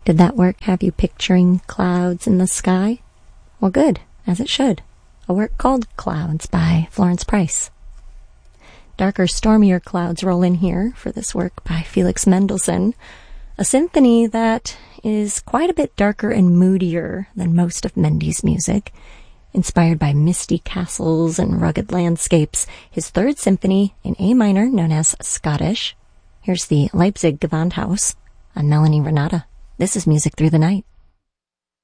Did that work have you picturing clouds in the sky? Well, good, as it should. A work called Clouds by Florence Price. Darker, stormier clouds roll in here for this work by Felix Mendelssohn, a symphony that is quite a bit darker and moodier than most of Mendy's music. Inspired by misty castles and rugged landscapes, his third symphony in A minor, known as Scottish. Here's the Leipzig Gewandhaus on Melanie Renata. This is Music Through the Night.